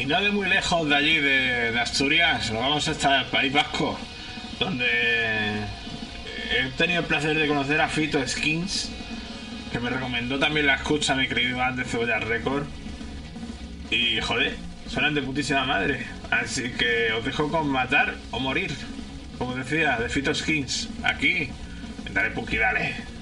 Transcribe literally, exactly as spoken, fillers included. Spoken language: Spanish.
Y no de muy lejos de allí, de, de Asturias, nos vamos hasta el País Vasco, donde he tenido el placer de conocer a Fito Skins, que me recomendó también la escucha mi querido Iván de Cebolla Record. Y joder, suenan de putísima madre. Así que os dejo con Matar o Morir, como decía, de Fito Skins, aquí en Dale Punky Dale.